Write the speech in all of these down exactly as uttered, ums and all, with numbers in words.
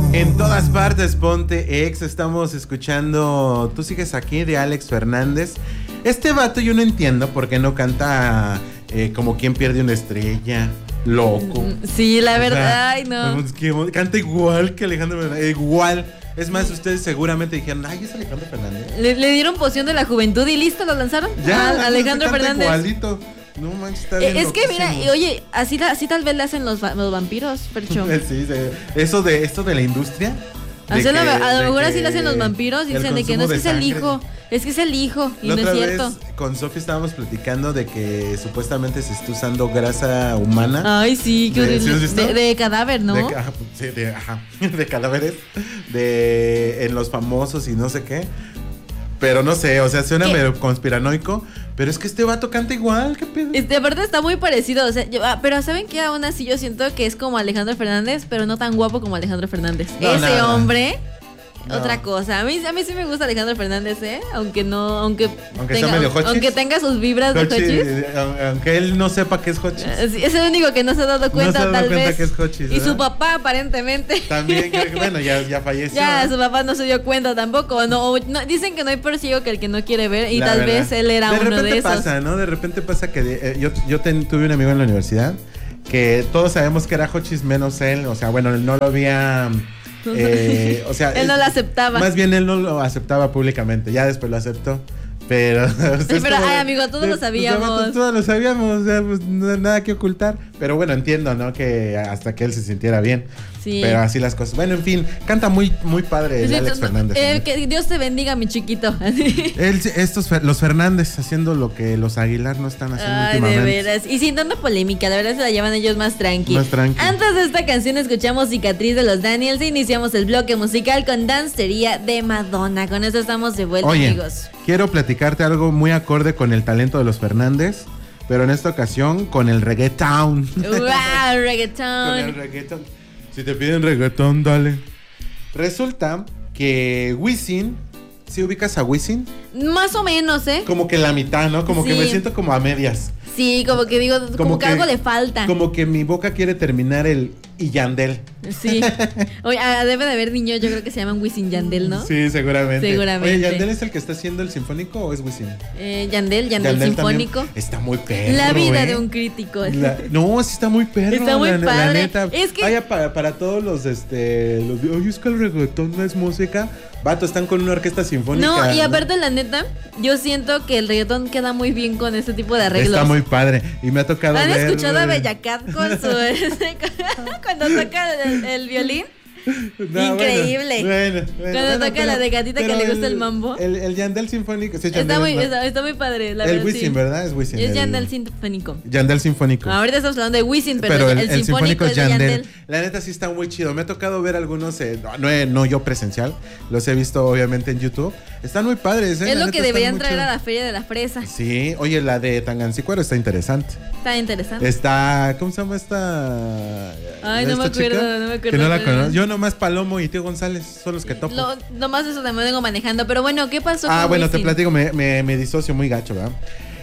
En todas partes, ponte ex. Estamos escuchando Tú sigues aquí de Alex Fernández. Este vato yo no entiendo por qué no canta eh, como quien pierde una estrella. Loco. Sí, la O verdad, sea, ay, no. pues, que canta igual que Alejandro Fernández. Igual. Es más, ustedes seguramente dijeron, ay, es Alejandro Fernández. Le, le dieron poción de la juventud y listo, lo lanzaron. Ya, a Alejandro canta Fernández. Igualito. No manches, está bien. Eh, es que mira, loquísimo. y oye, así, así tal vez le hacen los, va- los vampiros, Percho. Sí, sí. Eso de, esto de la industria. de Así a lo, que- a lo de mejor que así le hacen los vampiros y el dicen de que no, es que es consumo el de hijo, sangre. es que es el hijo, y La no es otra cierto. vez con Sofi estábamos platicando de que supuestamente se está usando grasa humana. Ay, sí, qué De- ¿sí horrible. has visto? De, de cadáver, ¿no? De, ca- ajá, sí, de, ajá, de cadáveres. De en los famosos y no sé qué. Pero no sé, o sea, suena ¿Qué? medio conspiranoico. Pero es que este vato canta igual, ¿qué pedo? Este, aparte está muy parecido, o sea, yo- ah, pero ¿saben qué? Aún así yo siento que es como Alejandro Fernández, pero no tan guapo como Alejandro Fernández. No, Ese nada. hombre, No. otra cosa. A mí, a mí sí me gusta Alejandro Fernández, ¿eh? Aunque no, aunque, Aunque sea medio hochis. aunque tenga sus vibras de Hochis, hochis. eh, aunque él no sepa que es Hochis. Eh, sí, es el único que no se ha dado cuenta, No se ha dado tal cuenta vez. que es Hochis, y su ¿verdad? papá, aparentemente. También creo que, bueno, ya, ya falleció. Ya, ¿no? su papá no se dio cuenta tampoco. No, o- no, dicen que no hay peor ciego que el que no quiere ver. Y La tal verdad. vez él era de uno repente de esos. pasa, ¿no? De repente pasa que eh, yo, yo ten- tuve un amigo en la universidad que todos sabemos que era Hochis menos él. O sea, bueno, él no lo había. eh, o sea, Él no lo aceptaba. Más bien él no lo aceptaba públicamente. Ya después lo aceptó. Pero. es pero, como ay, de- amigo, todos de- lo sabíamos. Todos, todos lo sabíamos. O sea, pues no- nada que ocultar. Pero bueno, entiendo, ¿no? Que hasta que él se sintiera bien. Sí. Pero así las cosas. Bueno, en fin, canta muy, muy padre el Sí, Alex no, Fernández. eh, ¿no? que Dios te bendiga, mi chiquito. Así. Él- estos, Fer- los Fernández haciendo lo que los Aguilar no están haciendo Ay, de últimamente. veras. Y sin tanta polémica, la verdad se la llevan ellos más tranqui. Más tranqui. Antes de esta canción escuchamos Cicatriz de los Daniels e iniciamos el bloque musical con Dancería de Madonna. Con eso estamos de vuelta, Oye, amigos. quiero platicarte algo muy acorde con el talento de los Fernández, pero en esta ocasión con el reggaetón. ¡Wow! Con el Reggaetón. reggaetón. Si te piden reggaetón, dale. Resulta que Wisin, ¿sí ubicas a Wisin? Más o menos, ¿eh? Como que la mitad, ¿no? Como que Sí. me siento como a medias. Sí, como que digo, como, que, algo le falta. Como que mi boca quiere terminar el y Yandel. Sí. Oye, ah, debe de haber niños, yo creo que se llaman Wisin Yandel, ¿no? Sí, seguramente. Seguramente. Oye, ¿Yandel es el que está haciendo el sinfónico o es Wisin? Eh, Yandel, Yandel, Yandel Sinfónico. también Está muy perro. La vida ¿eh? de un crítico. La- no, sí está muy perro. Está muy la, la padre. neta. Es que- Vaya, para, para todos los, este, los, oye, es que el reggaetón no es música. Vato, están con una orquesta sinfónica. No, y aparte, la neta, yo siento que el reggaetón queda muy bien con este tipo de arreglos. Está muy padre. Y me ha tocado ¿Han ver, escuchado a eh, Bella Cat con su. cuando toca el, el violín? no, Increíble. Bueno, bueno, Cuando bueno, toca la de gatita que pero le gusta el mambo. El, el Yandel sinfónico. Sí, Está Yandel muy, es más- está, está muy padre, la el verdad. Wisin, sí. ¿verdad? Es Wisin. Es el- Yandel Sinfónico. Yandel sinfónico. Ahorita estamos hablando de Wisin, pero, Pero el, el, el el sinfónico es de Yandel. La neta sí está muy chido. Me ha tocado ver algunos, eh, no, no, he- no yo presencial, los he visto obviamente en YouTube. Están muy padres, ¿eh? Es La lo neta que están deberían muy traer chidos. a la Feria de la Fresa. Sí, oye, la de Tangancícuaro está interesante. Está interesante. Está, ¿cómo se llama esta? Ay, no esta me acuerdo, chica? no me acuerdo, Que no la pero- conozco. Yo nomás Palomo y Tío González son los que topo. Lo, nomás eso también vengo manejando. Pero bueno, ¿qué pasó Ah, con bueno, te Wisin? platico, me, me, me disocio muy gacho, ¿verdad?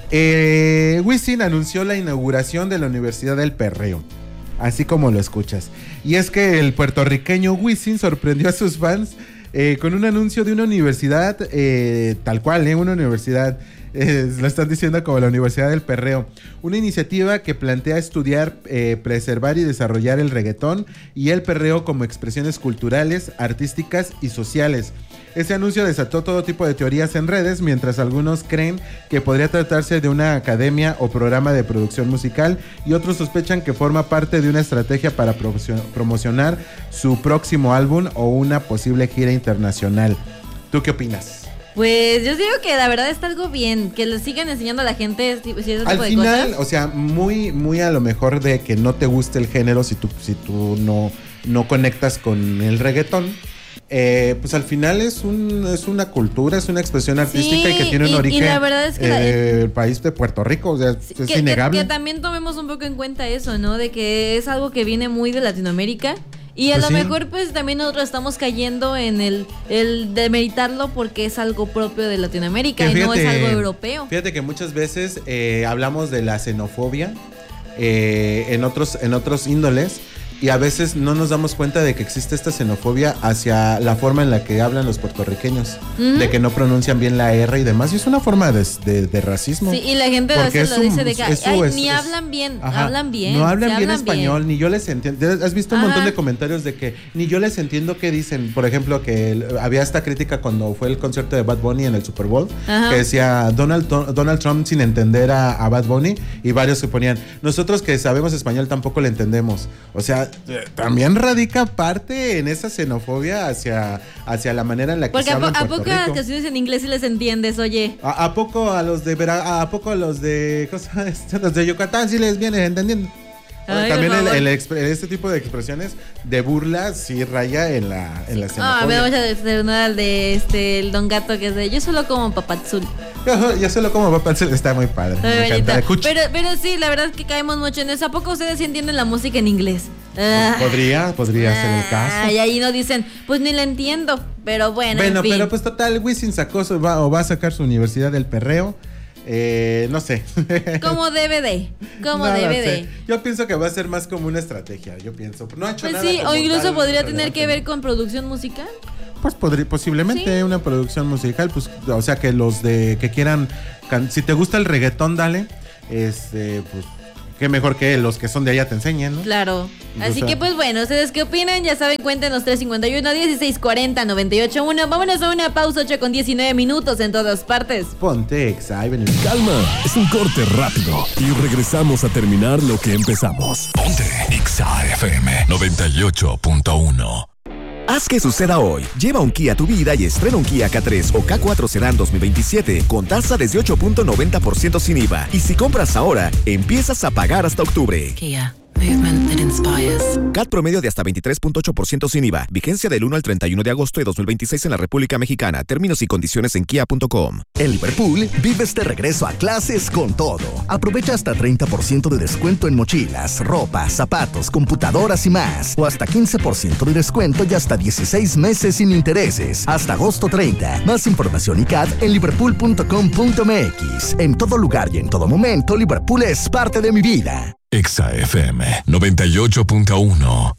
Eh, Wisin anunció la inauguración de la Universidad del Perreo, así como lo escuchas. Y es que el puertorriqueño Wisin sorprendió a sus fans eh, con un anuncio de una universidad, eh, tal cual, ¿eh? Una universidad, eh, lo están diciendo como la Universidad del Perreo. Una iniciativa que plantea estudiar, eh, preservar y desarrollar el reggaetón y el perreo como expresiones culturales, artísticas y sociales. Ese anuncio desató todo tipo de teorías en redes, mientras algunos creen que podría tratarse de una academia o programa de producción musical y otros sospechan que forma parte de una estrategia para promocio- promocionar su próximo álbum o una posible gira internacional. ¿Tú qué opinas? Pues yo digo que la verdad está algo bien, que le sigan enseñando a la gente ese tipo ese tipo Al de final, cosas. o sea, muy, muy a lo mejor de que no te guste el género si tú, si tú no, no conectas con el reggaetón. Eh, pues al final es un es una cultura, es una expresión artística Sí, y que tiene un y- y origen la verdad es que eh, la- del país de Puerto Rico, o sea, Sí, es que, que- innegable. que también tomemos un poco en cuenta eso, ¿no? De que es algo que viene muy de Latinoamérica. Y a Pues lo sí. mejor pues también nosotros estamos cayendo en el, el demeritarlo porque es algo propio de Latinoamérica Que y no es fíjate- algo europeo. Fíjate que muchas veces eh, hablamos de la xenofobia eh, en otros en otros índoles, y a veces no nos damos cuenta de que existe esta xenofobia hacia la forma en la que hablan los puertorriqueños, uh-huh. de que no pronuncian bien la R y demás, y es una forma de, de, de racismo. Sí, y la gente a veces lo dice de que es, ay, es, ni es, hablan bien, ajá, hablan bien. No hablan bien hablan español, bien. Ni yo les entiendo. Has visto un ajá. montón de comentarios de que ni yo les entiendo qué dicen. Por ejemplo, que el, había esta crítica cuando fue el concierto de Bad Bunny en el Super Bowl, ajá. que decía Donald, Donald Trump sin entender a, a Bad Bunny, y varios que ponían, nosotros que sabemos español tampoco le entendemos. O sea, también radica parte en esa xenofobia hacia, hacia la manera en la que porque se habla en ¿a Puerto poco a Rico? las canciones en inglés sí les entiendes, oye? ¿A, a poco a los de Vera, a poco a los de cosas, los de Yucatán sí les vienes entendiendo? Ay, también el, el, el, este tipo de expresiones de burla sí raya en la, en la xenofobia. Ah, me voy a hacer al de este, el Don Gato que es de yo solo como papazul. Yo, yo solo como papazul, está muy padre. Me encanta. Pero, pero sí, la verdad es que caemos mucho en eso. ¿A poco ustedes sí entienden la música en inglés? Ah, podría, podría ah, ser el caso. Y ahí no dicen, pues ni la entiendo, pero bueno. Bueno, en fin. pero pues total, Wisin sacó su, va, o va a sacar su Universidad del Perreo. Eh, no sé. Como debe de, como no, debe no sé. de. Yo pienso que va a ser más como una estrategia. Yo pienso. No ha hecho pues nada. Sí, o incluso tal, podría tener que ver con producción musical. Pues podría, posiblemente ¿sí? una producción musical. Pues, o sea que los de que quieran, si te gusta el reggaetón, dale. Este, pues. Qué mejor que los que son de allá te enseñen, ¿no? Claro. Así que pues bueno, ¿ustedes qué opinan? Ya saben, cuéntenos tres cinco uno, dieciséis cuarenta, noventa y ocho uno. Vámonos a una pausa, ocho con diecinueve minutos en todas partes. Ponte Exa. Calma, es un corte rápido y regresamos a terminar lo que empezamos. Ponte Exa F M noventa y ocho punto uno. Haz que suceda hoy. Lleva un Kia a tu vida y estrena un Kia K tres o K cuatro Sedan dos mil veintisiete con tasa desde ocho punto noventa por ciento sin I V A. Y si compras ahora, empiezas a pagar hasta octubre. Kia. Movement that inspires. C A T promedio de hasta veintitrés punto ocho por ciento sin I V A. Vigencia del uno al treinta y uno de agosto de dos mil veintiséis en la República Mexicana. Términos y condiciones en kia punto com. En Liverpool, vives de regreso a clases con todo. Aprovecha hasta treinta por ciento de descuento en mochilas, ropa, zapatos, computadoras y más. O hasta quince por ciento de descuento y hasta dieciséis meses sin intereses. Hasta agosto treinta. Más información y C A D en liverpool punto com punto m x. En todo lugar y en todo momento, Liverpool es parte de mi vida. Exa F M noventa y ocho punto uno.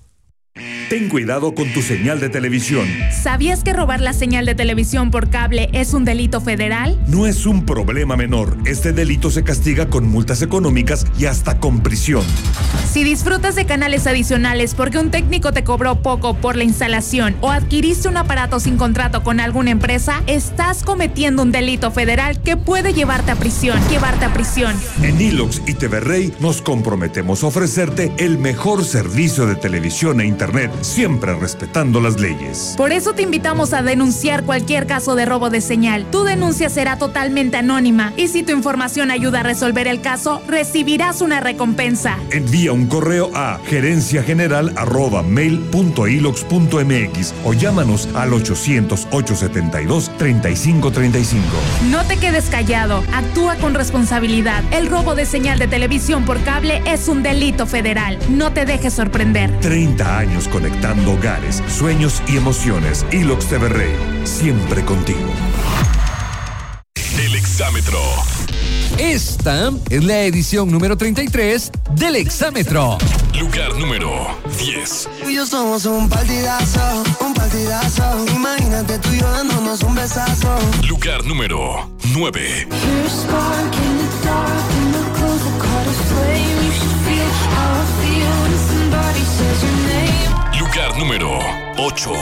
Ten cuidado con tu señal de televisión. ¿Sabías que robar la señal de televisión por cable es un delito federal? No es un problema menor. Este delito se castiga con multas económicas y hasta con prisión. Si disfrutas de canales adicionales porque un técnico te cobró poco por la instalación o adquiriste un aparato sin contrato con alguna empresa, estás cometiendo un delito federal que puede llevarte a prisión. Llevarte a prisión. En Ilox y T V Rey nos comprometemos a ofrecerte el mejor servicio de televisión e internet, siempre respetando las leyes. Por eso te invitamos a denunciar cualquier caso de robo de señal. Tu denuncia será totalmente anónima y si tu información ayuda a resolver el caso, recibirás una recompensa. Envía un correo a gerencia general arroba mail punto ilox punto m x o llámanos al ochocientos, ochocientos setenta y dos, treinta y cinco treinta y cinco. No te quedes callado, actúa con responsabilidad. El robo de señal de televisión por cable es un delito federal. No te dejes sorprender. treinta años conectando hogares, sueños y emociones. Ilox T V Rey, siempre contigo. El Exámetro. Esta es la edición número treinta y tres del Exámetro. Lugar número diez. Tú y yo somos un partidazo, un partidazo. Imagínate tú y yo dándonos un besazo. Lugar número nueve. Lugar número ocho.